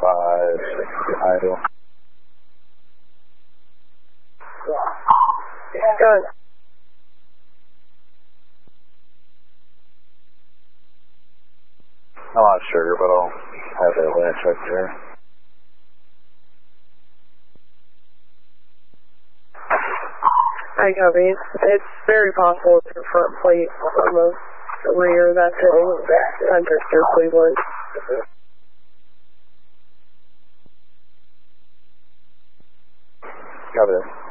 idle. Good. I'm not sure, but I'll have that land check there. I copy. It's very possible it's the front plate on the rear. That's it. Hunter Cleveland. Copy that.